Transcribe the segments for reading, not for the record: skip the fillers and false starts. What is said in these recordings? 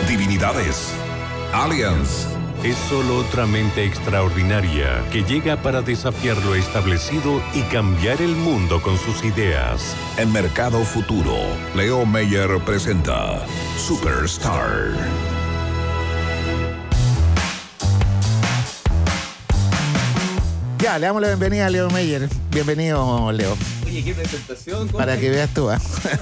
divinidades, aliens. Es solo otra mente extraordinaria que llega para desafiar lo establecido y cambiar el mundo con sus ideas. En Mercado Futuro, Leo Meyer presenta Superstar. Ya, le damos la bienvenida a Leo Meyer. Bienvenido, Leo. Oye, qué presentación. Para que veas tú, ¿eh?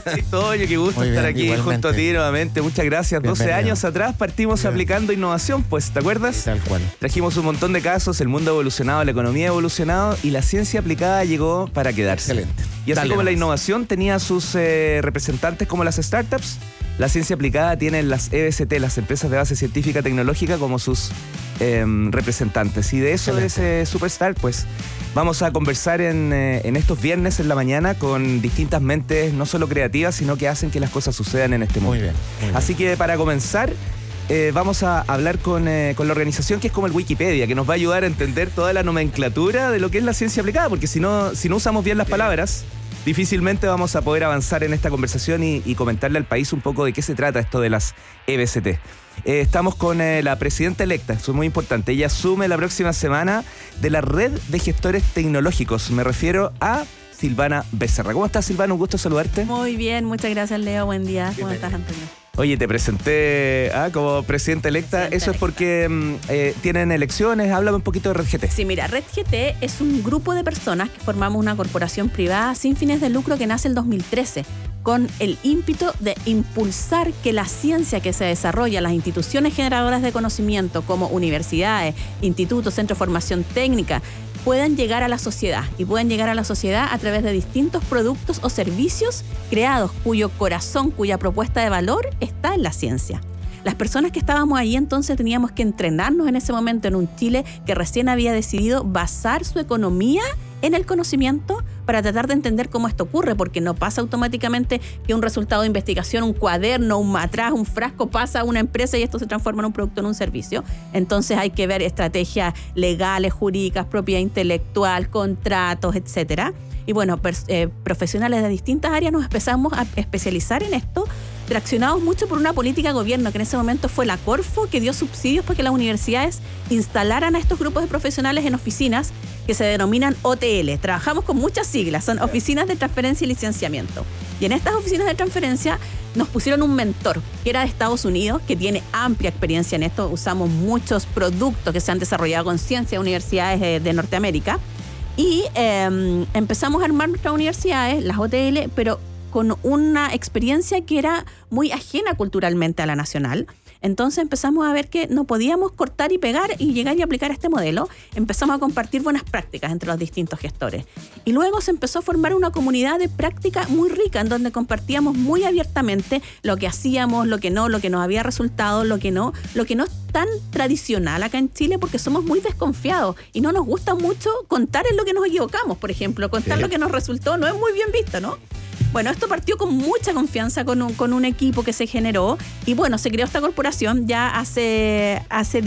Oye, qué gusto estar aquí igualmente junto a ti nuevamente. Muchas gracias. Bienvenido. 12 años atrás partimos aplicando innovación, pues, ¿te acuerdas? Tal cual. Trajimos un montón de casos, el mundo ha evolucionado, la economía ha evolucionado y la ciencia aplicada llegó para quedarse. Excelente. Y así Dale como la nomás. innovación tenía sus representantes como las startups, la ciencia aplicada tiene las EBCT, las empresas de base científica tecnológica, como sus representantes. Y de eso, de ese Superstar, pues vamos a conversar en estos viernes en la mañana con distintas mentes, no solo creativas, sino que hacen que las cosas sucedan en este mundo. Muy bien. Así que para comenzar, vamos a hablar con la organización que es como el Wikipedia, que nos va a ayudar a entender toda la nomenclatura de lo que es la ciencia aplicada, porque si no usamos bien las palabras, difícilmente vamos a poder avanzar en esta conversación y comentarle al país un poco de qué se trata esto de las EBCT. Estamos con la presidenta electa, eso es muy importante. Ella asume la próxima semana de la Red de Gestores Tecnológicos. Me refiero a Silvana Becerra. ¿Cómo estás, Silvana? Un gusto saludarte. Muy bien, muchas gracias, Leo. Buen día. ¿Cómo estás, Antonio? Oye, te presenté como presidenta electa. Eso es porque tienen elecciones. Háblame un poquito de Red GT. Sí, mira, Red GT es un grupo de personas que formamos una corporación privada sin fines de lucro que nace en 2013 con el ímpetu de impulsar que la ciencia que se desarrolla en las instituciones generadoras de conocimiento como universidades, institutos, centros de formación técnica, puedan llegar a la sociedad y pueden llegar a la sociedad a través de distintos productos o servicios creados cuyo corazón, cuya propuesta de valor está en la ciencia. Las personas que estábamos ahí entonces teníamos que entrenarnos en ese momento en un Chile que recién había decidido basar su economía en el conocimiento para tratar de entender cómo esto ocurre, porque no pasa automáticamente que un resultado de investigación, un cuaderno, un matraz, un frasco pasa a una empresa y esto se transforma en un producto, en un servicio. Entonces hay que ver estrategias legales, jurídicas, propiedad intelectual, contratos, etcétera. Y bueno, profesionales de distintas áreas nos empezamos a especializar en esto, traccionados mucho por una política de gobierno que en ese momento fue la Corfo, que dio subsidios para que las universidades instalaran a estos grupos de profesionales en oficinas que se denominan OTL. Trabajamos con muchas siglas, son oficinas de transferencia y licenciamiento. Y en estas oficinas de transferencia nos pusieron un mentor que era de Estados Unidos, que tiene amplia experiencia en esto. Usamos muchos productos que se han desarrollado con ciencia de universidades de Norteamérica. Y empezamos a armar nuestras universidades, las OTL, pero con una experiencia que era muy ajena culturalmente a la nacional. Entonces empezamos a ver que no podíamos cortar y pegar y llegar y aplicar este modelo. Empezamos a compartir buenas prácticas entre los distintos gestores. Y luego se empezó a formar una comunidad de práctica muy rica en donde compartíamos muy abiertamente lo que hacíamos, lo que nos había resultado, lo que no es tan tradicional acá en Chile porque somos muy desconfiados y no nos gusta mucho contar en lo que nos equivocamos, por ejemplo. Contar lo que nos resultó no es muy bien visto, ¿no? Bueno, esto partió con mucha confianza con un equipo que se generó y bueno, se creó esta corporación ya hace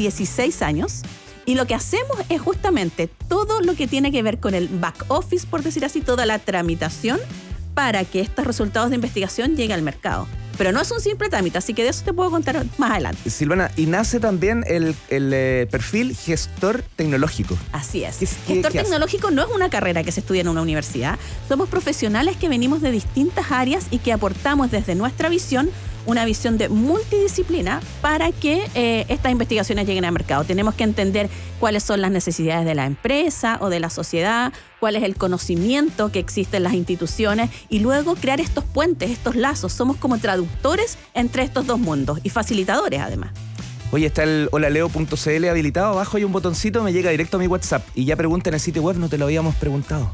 16 años y lo que hacemos es justamente todo lo que tiene que ver con el back office, por decir así, toda la tramitación para que estos resultados de investigación lleguen al mercado. Pero no es un simple trámite, así que de eso te puedo contar más adelante. Silvana, y nace también el perfil gestor tecnológico. Así es. Gestor tecnológico no es una carrera que se estudia en una universidad. Somos profesionales que venimos de distintas áreas y que aportamos desde nuestra visión una visión de multidisciplina para que estas investigaciones lleguen al mercado. Tenemos que entender cuáles son las necesidades de la empresa o de la sociedad, cuál es el conocimiento que existe en las instituciones y luego crear estos puentes, estos lazos. Somos como traductores entre estos dos mundos y facilitadores además. Oye, está el holaleo.cl habilitado, abajo hay un botoncito, me llega directo a mi WhatsApp y ya pregunta en el sitio web, no te lo habíamos preguntado.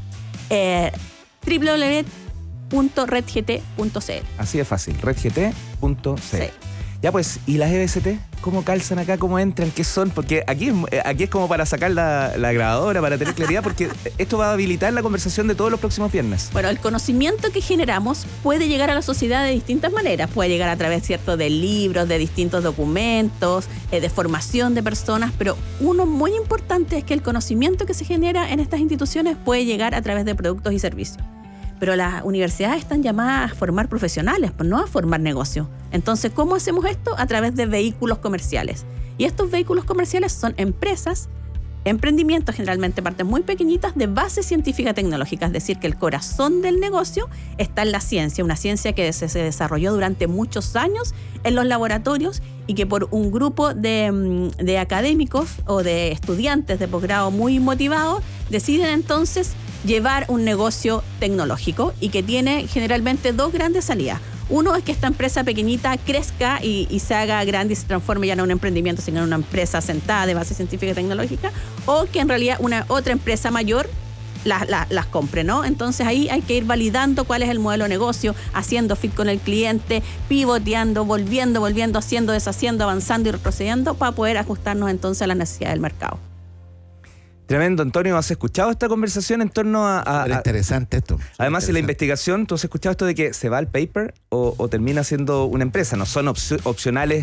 www.redgt.cl. Así de fácil, redgt.cl. Ya pues, ¿y las EBCT? ¿Cómo calzan acá? ¿Cómo entran? ¿Qué son? Porque aquí es como para sacar la grabadora, para tener claridad, porque esto va a habilitar la conversación de todos los próximos viernes. Bueno, el conocimiento que generamos puede llegar a la sociedad de distintas maneras. Puede llegar a través, ¿cierto?, de libros, de distintos documentos, de formación de personas, pero uno muy importante es que el conocimiento que se genera en estas instituciones puede llegar a través de productos y servicios. pero las universidades están llamadas a formar profesionales, pues no a formar negocios. Entonces, ¿cómo hacemos esto? A través de vehículos comerciales. Y estos vehículos comerciales son empresas, emprendimientos, generalmente partes muy pequeñitas, de base científica tecnológica, es decir, que el corazón del negocio está en la ciencia, una ciencia que se desarrolló durante muchos años en los laboratorios y que por un grupo de académicos o de estudiantes de posgrado muy motivados deciden entonces llevar un negocio tecnológico y que tiene generalmente dos grandes salidas. Uno es que esta empresa pequeñita crezca y se haga grande y se transforme ya no en un emprendimiento, sino en una empresa sentada de base científica y tecnológica, o que en realidad una otra empresa mayor las compre, ¿no? Entonces ahí hay que ir validando cuál es el modelo de negocio, haciendo fit con el cliente, pivoteando, volviendo, haciendo, deshaciendo, avanzando y retrocediendo para poder ajustarnos entonces a las necesidades del mercado. Tremendo, Antonio. ¿Has escuchado esta conversación en torno a interesante esto. Además, en la investigación, ¿tú has escuchado esto de que se va al paper o termina siendo una empresa? No son opcionales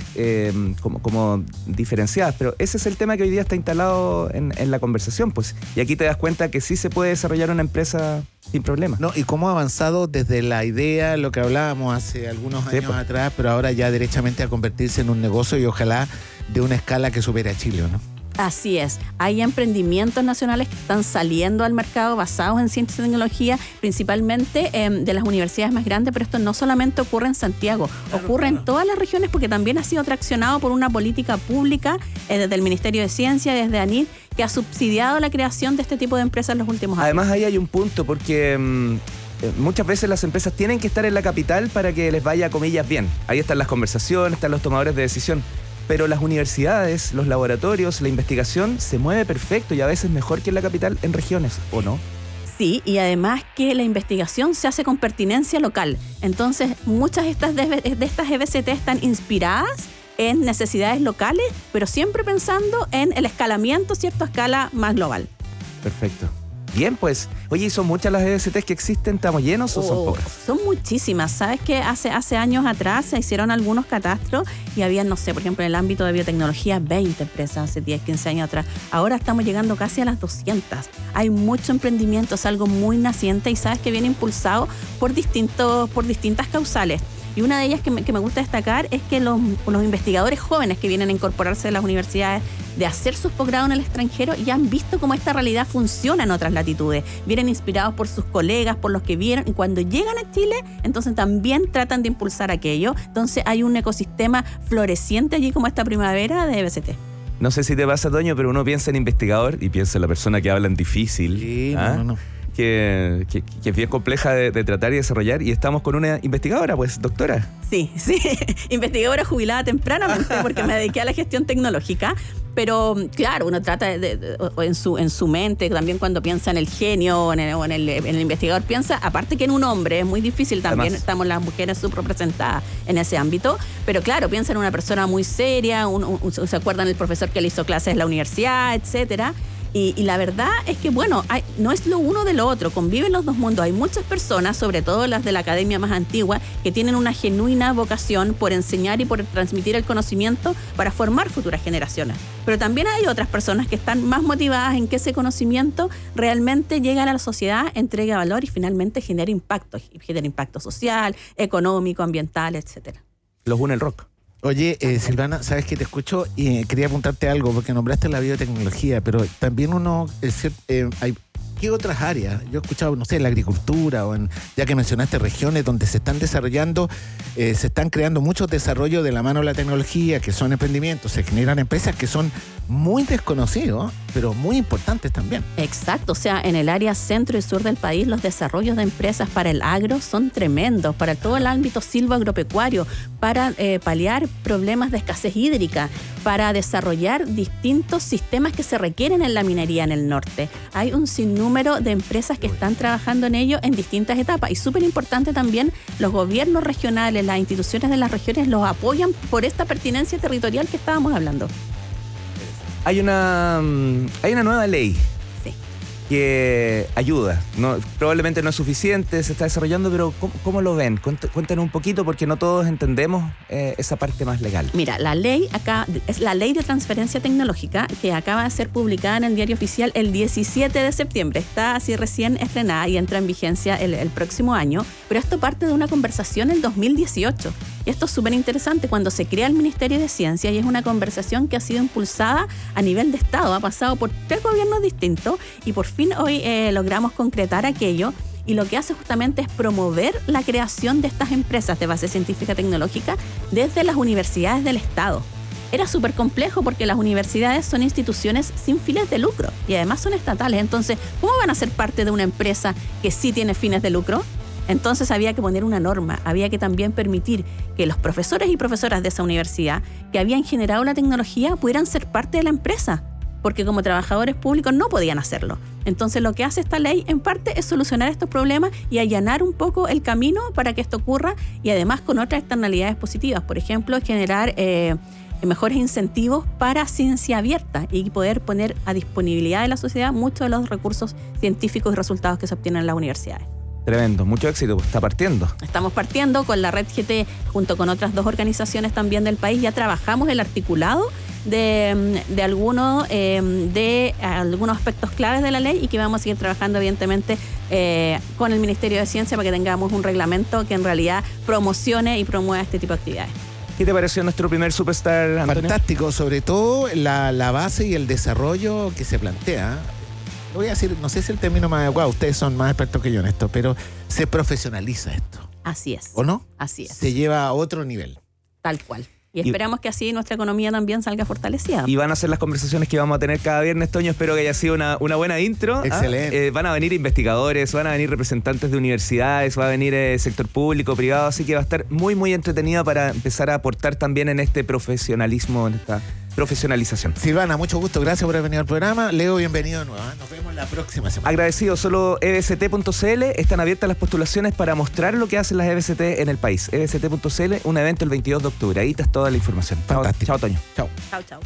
como diferenciadas, pero ese es el tema que hoy día está instalado en la conversación, pues. Y aquí te das cuenta que sí se puede desarrollar una empresa sin problema. No, y cómo ha avanzado desde la idea, lo que hablábamos hace algunos años atrás, pero ahora ya derechamente a convertirse en un negocio y ojalá de una escala que supere a Chile, ¿no? Así es, hay emprendimientos nacionales que están saliendo al mercado basados en ciencia y tecnología, principalmente de las universidades más grandes, pero esto no solamente ocurre en Santiago, ocurre en todas las regiones porque también ha sido traccionado por una política pública desde el Ministerio de Ciencia, desde ANIT, que ha subsidiado la creación de este tipo de empresas en los últimos años. Además, ahí hay un punto porque muchas veces las empresas tienen que estar en la capital para que les vaya, comillas, bien. Ahí están las conversaciones, están los tomadores de decisión. Pero las universidades, los laboratorios, la investigación se mueve perfecto y a veces mejor que en la capital en regiones, ¿o no? Sí, y además que la investigación se hace con pertinencia local. Entonces, muchas de estas EBCT están inspiradas en necesidades locales, pero siempre pensando en el escalamiento, ¿cierto? A escala más global. Perfecto. Bien, pues. Oye, ¿y son muchas las EBCTs que existen? ¿Estamos llenos o son pocas? Son muchísimas. Sabes que hace años atrás se hicieron algunos catastros y había, no sé, por ejemplo, en el ámbito de biotecnología, 20 empresas hace 10, 15 años atrás. Ahora estamos llegando casi a las 200. Hay mucho emprendimiento, es algo muy naciente y sabes que viene impulsado por distintas causales. Y una de ellas que me gusta destacar es que los investigadores jóvenes que vienen a incorporarse a las universidades, de hacer sus posgrados en el extranjero, ya han visto cómo esta realidad funciona en otras latitudes. Vienen inspirados por sus colegas, por los que vieron, y cuando llegan a Chile, entonces también tratan de impulsar aquello. Entonces hay un ecosistema floreciente allí como esta primavera de EBCT. No sé si te pasa, Toño, pero uno piensa en investigador y piensa en la persona que habla en difícil. Sí, ¿ah? no. Que es bien compleja de tratar y desarrollar, y estamos con una investigadora, pues, doctora. Sí, investigadora jubilada tempranamente porque me dediqué a la gestión tecnológica, pero claro, uno trata en su mente, también cuando piensa en el genio o en el investigador, piensa, aparte que en un hombre, es muy difícil también, además, estamos las mujeres subrepresentadas en ese ámbito, pero claro, piensa en una persona muy seria, se acuerdan del profesor que le hizo clases en la universidad, etcétera. Y la verdad es que, bueno, no es lo uno de lo otro, conviven los dos mundos. Hay muchas personas, sobre todo las de la academia más antigua, que tienen una genuina vocación por enseñar y por transmitir el conocimiento para formar futuras generaciones. Pero también hay otras personas que están más motivadas en que ese conocimiento realmente llegue a la sociedad, entregue valor y finalmente genere impacto social, económico, ambiental, etcétera. Los une el rock. Oye, Silvana, sabes que te escucho y quería apuntarte algo porque nombraste la biotecnología, pero también hay ¿qué otras áreas? Yo he escuchado, no sé, en la agricultura o ya que mencionaste regiones donde se están desarrollando, se están creando muchos desarrollos de la mano de la tecnología, que son emprendimientos, se generan empresas que son muy desconocidos, pero muy importantes también. Exacto, o sea, en el área centro y sur del país los desarrollos de empresas para el agro son tremendos, para todo el ámbito silvoagropecuario, para paliar problemas de escasez hídrica, para desarrollar distintos sistemas que se requieren en la minería en el norte. Hay un sinnúmero de empresas que están trabajando en ello en distintas etapas y súper importante también, los gobiernos regionales, las instituciones de las regiones los apoyan por esta pertinencia territorial que estábamos hablando. Hay una nueva ley. Sí. que ayuda. Probablemente no es suficiente, se está desarrollando, pero ¿cómo lo ven? Cuéntanos un poquito, porque no todos entendemos esa parte más legal. Mira, la ley acá es la Ley de Transferencia Tecnológica, que acaba de ser publicada en el Diario Oficial el 17 de septiembre. Está así recién estrenada y entra en vigencia el próximo año, pero esto parte de una conversación en 2018. Y esto es súper interesante cuando se crea el Ministerio de Ciencia, y es una conversación que ha sido impulsada a nivel de Estado, ha pasado por 3 gobiernos distintos y por fin hoy logramos concretar aquello, y lo que hace justamente es promover la creación de estas empresas de base científica tecnológica desde las universidades del Estado. Era súper complejo porque las universidades son instituciones sin fines de lucro y además son estatales, entonces ¿cómo van a ser parte de una empresa que sí tiene fines de lucro? Entonces había que poner una norma, había que también permitir que los profesores y profesoras de esa universidad que habían generado la tecnología pudieran ser parte de la empresa, porque como trabajadores públicos no podían hacerlo. Entonces lo que hace esta ley en parte es solucionar estos problemas y allanar un poco el camino para que esto ocurra, y además con otras externalidades positivas, por ejemplo, generar mejores incentivos para ciencia abierta y poder poner a disponibilidad de la sociedad muchos de los recursos científicos y resultados que se obtienen en las universidades. Tremendo, mucho éxito, está partiendo. Estamos partiendo con la Red GT, junto con otras 2 organizaciones también del país. Ya trabajamos el articulado de algunos aspectos claves de la ley, y que vamos a seguir trabajando evidentemente con el Ministerio de Ciencia para que tengamos un reglamento que en realidad promocione y promueva este tipo de actividades. ¿Qué te pareció nuestro primer Superstar, Antonio? Fantástico, sobre todo la base y el desarrollo que se plantea. Voy a decir, no sé si el término más adecuado, ustedes son más expertos que yo en esto, pero se profesionaliza esto. Así es. ¿O no? Así es. Se lleva a otro nivel. Tal cual. Y esperamos que así nuestra economía también salga fortalecida. Y van a ser las conversaciones que vamos a tener cada viernes, Toño. Espero que haya sido una buena intro. Excelente. Van a venir investigadores, van a venir representantes de universidades, va a venir sector público, privado, así que va a estar muy, muy entretenida para empezar a aportar también en este profesionalismo, en esta profesionalización. Silvana, mucho gusto, gracias por haber venido al programa. Leo, bienvenido de nuevo. Nos vemos la próxima semana. Agradecido, solo ebct.cl, están abiertas las postulaciones para mostrar lo que hacen las EBCT en el país. ebct.cl, un evento el 22 de octubre, ahí está toda la información. Fantástico. Chao, Toño. Chao. Chau, chau.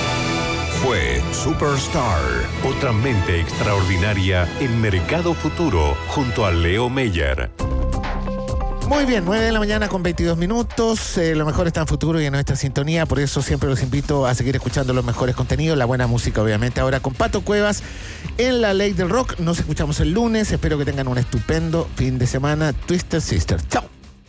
Fue Superstar. Otra mente extraordinaria en Mercado Futuro, junto a Leo Meyer. Muy bien, 9 de la mañana con 22 minutos. Lo mejor está en futuro y en nuestra sintonía. Por eso siempre los invito a seguir escuchando los mejores contenidos, la buena música, obviamente. Ahora con Pato Cuevas en la Ley del Rock. Nos escuchamos el lunes. Espero que tengan un estupendo fin de semana. Twisted Sister. Chao.